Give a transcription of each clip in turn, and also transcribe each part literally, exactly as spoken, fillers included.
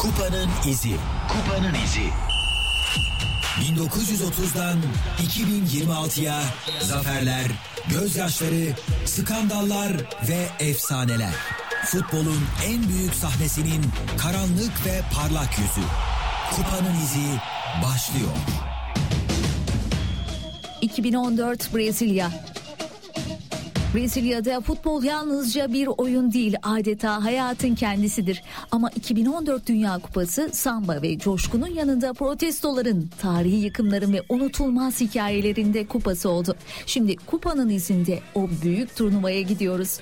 Kupanın izi. Kupanın izi. bin dokuz yüz otuzdan iki bin yirmi altıya zaferler, gözyaşları, skandallar ve efsaneler. Futbolun en büyük sahnesinin karanlık ve parlak yüzü. Kupanın izi başlıyor. iki bin on dört Brezilya. Brezilya'da futbol yalnızca bir oyun değil, adeta hayatın kendisidir. Ama iki bin on dört Dünya Kupası samba ve coşkunun yanında protestoların, tarihi yıkımların ve unutulmaz hikayelerinde kupası oldu. Şimdi kupanın izinde o büyük turnuvaya gidiyoruz.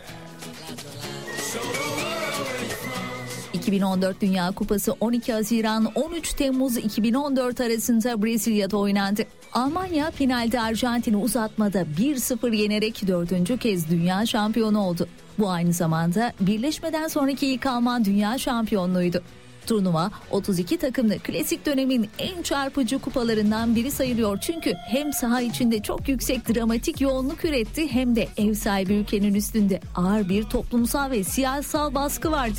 iki bin on dört Dünya Kupası on iki Haziran on üç Temmuz iki bin on dört arasında Brezilya'da oynandı. Almanya finalde Arjantin'i uzatmada bir sıfır yenerek dördüncü kez dünya şampiyonu oldu. Bu aynı zamanda birleşmeden sonraki ilk Alman dünya şampiyonluğuydu. Turnuva otuz iki takımlı klasik dönemin en çarpıcı kupalarından biri sayılıyor. Çünkü hem saha içinde çok yüksek dramatik yoğunluk üretti hem de ev sahibi ülkenin üstünde ağır bir toplumsal ve siyasal baskı vardı.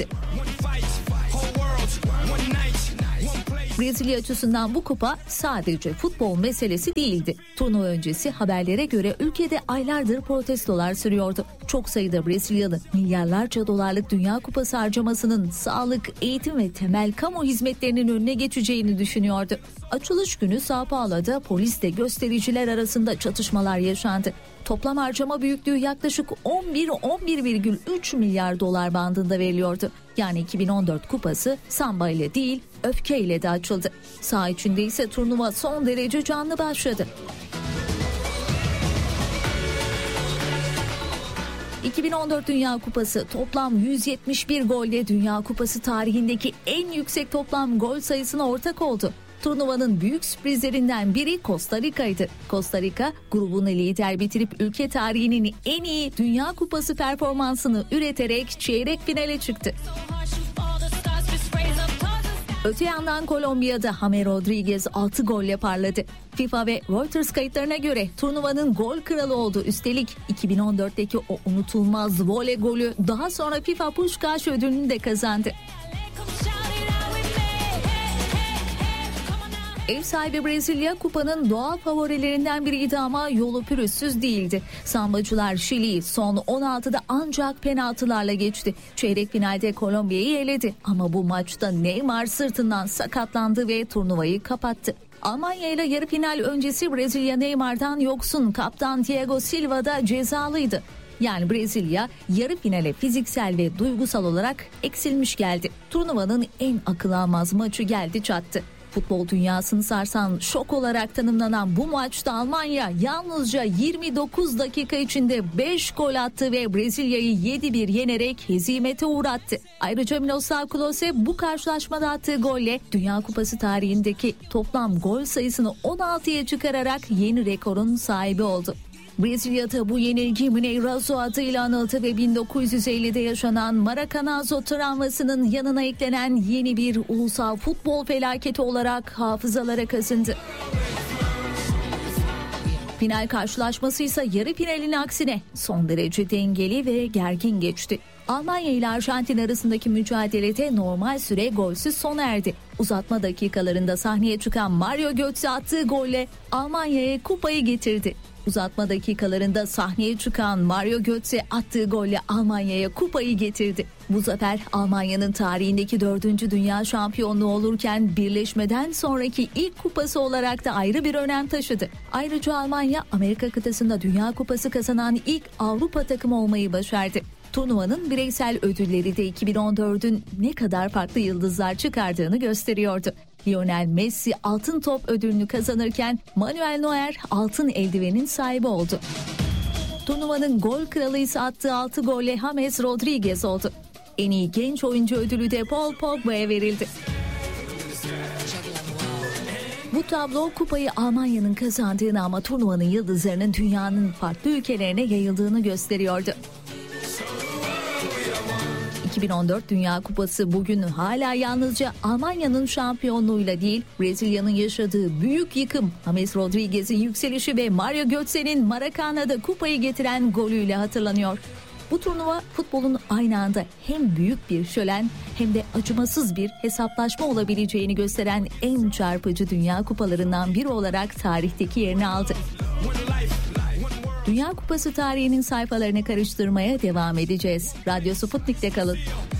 Brezilya açısından bu kupa sadece futbol meselesi değildi. Turnuva öncesi haberlere göre ülkede aylardır protestolar sürüyordu. Çok sayıda Brezilyalı milyarlarca dolarlık Dünya Kupası harcamasının sağlık, eğitim ve temel kamu hizmetlerinin önüne geçeceğini düşünüyordu. Açılış günü São Paulo'da polisle göstericiler arasında çatışmalar yaşandı. Toplam harcama büyüklüğü yaklaşık on bir on bir virgül üç milyar dolar bandında veriliyordu. Yani iki bin on dört kupası samba ile değil, öfkeyle de açıldı. Saha içinde ise turnuva son derece canlı başladı. iki bin on dört Dünya Kupası toplam yüz yetmiş bir golle Dünya Kupası tarihindeki en yüksek toplam gol sayısına ortak oldu. Turnuvanın büyük sürprizlerinden biri Costa Rica'ydı. Costa Rica grubunu lider bitirip ülke tarihinin en iyi Dünya Kupası performansını üreterek çeyrek finale çıktı. Öte yandan Kolombiya'da James Rodriguez altı golle parladı. FIFA ve Reuters kayıtlarına göre turnuvanın gol kralı oldu. Üstelik iki bin on dörtteki o unutulmaz voley golü daha sonra FIFA Puskás ödülünü de kazandı. Ev sahibi Brezilya kupanın doğal favorilerinden biriydi ama yolu pürüzsüz değildi. Sambacılar Şili'yi son on altıda ancak penaltılarla geçti. Çeyrek finalde Kolombiya'yı eledi ama bu maçta Neymar sırtından sakatlandı ve turnuvayı kapattı. Almanya ile yarı final öncesi Brezilya Neymar'dan yoksun, kaptan Thiago Silva da cezalıydı. Yani Brezilya yarı finale fiziksel ve duygusal olarak eksilmiş geldi. Turnuvanın en akıl almaz maçı geldi çattı. Futbol dünyasını sarsan şok olarak tanımlanan bu maçta Almanya yalnızca yirmi dokuz dakika içinde beş gol attı ve Brezilya'yı yedi bir yenerek hezimete uğrattı. Ayrıca Miroslav Klose bu karşılaşmada attığı golle Dünya Kupası tarihindeki toplam gol sayısını on altıya çıkararak yeni rekorun sahibi oldu. Brezilya'da bu yenilgi Mineirazo adıyla anıldı ve bin dokuz yüz ellide yaşanan Maracanazo travmasının yanına eklenen yeni bir ulusal futbol felaketi olarak hafızalara kazındı. Final karşılaşması ise yarı finalin aksine son derece dengeli ve gergin geçti. Almanya ile Arjantin arasındaki mücadelede normal süre golsüz sona erdi. Uzatma dakikalarında sahneye çıkan Mario Götze attığı golle Almanya'ya kupayı getirdi. Uzatma dakikalarında sahneye çıkan Mario Götze attığı golle Almanya'ya kupayı getirdi. Bu zafer Almanya'nın tarihindeki dördüncü dünya şampiyonluğu olurken birleşmeden sonraki ilk kupası olarak da ayrı bir önem taşıdı. Ayrıca Almanya Amerika kıtasında Dünya Kupası kazanan ilk Avrupa takımı olmayı başardı. Turnuvanın bireysel ödülleri de iki bin on dördün ne kadar farklı yıldızlar çıkardığını gösteriyordu. Lionel Messi altın top ödülünü kazanırken Manuel Neuer altın eldivenin sahibi oldu. Turnuvanın gol kralı ise attığı altı golle James Rodriguez oldu. En iyi genç oyuncu ödülü de Paul Pogba'ya verildi. Bu tablo kupayı Almanya'nın kazandığını ama turnuvanın yıldızlarının dünyanın farklı ülkelerine yayıldığını gösteriyordu. iki bin on dört Dünya Kupası bugün hala yalnızca Almanya'nın şampiyonluğuyla değil, Brezilya'nın yaşadığı büyük yıkım, James Rodriguez'in yükselişi ve Mario Götze'nin Maracana'da kupayı getiren golüyle hatırlanıyor. Bu turnuva futbolun aynı anda hem büyük bir şölen hem de acımasız bir hesaplaşma olabileceğini gösteren en çarpıcı Dünya Kupalarından biri olarak tarihteki yerini aldı. Dünya Kupası tarihinin sayfalarını karıştırmaya devam edeceğiz. Radyo Sputnik'te kalın.